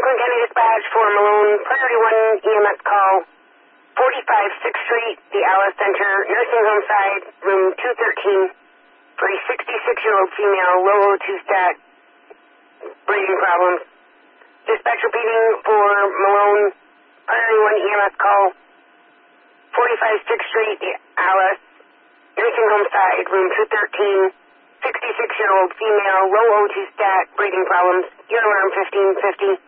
Franklin County Dispatch for Malone, priority 1 EMS call, 45 6th Street, the Alice Center, nursing home side, room 213, for a 66-year-old female, low O2 stat, breathing problems. Dispatch repeating for Malone, priority 1 EMS call, 45 6th Street, the Alice, nursing home side, room 213, 66-year-old female, low O2 stat, breathing problems, urine alarm 1550.